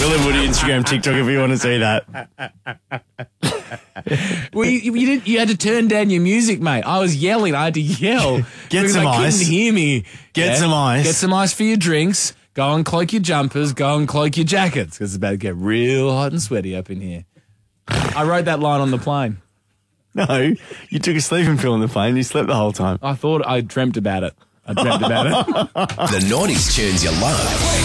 Dylan Woody Instagram, TikTok if you want to see that. Well, you had to turn down your music, mate. I was yelling. I had to yell. Get because some I ice. couldn't hear me. Get some ice. Get some ice for your drinks. Go and cloak your jumpers. Go and cloak your jackets because it's about to get real hot and sweaty up in here. I wrote that line on the plane. No, you took a sleeping pill on the plane. You slept the whole time. I dreamt about it. The 90s tunes you love.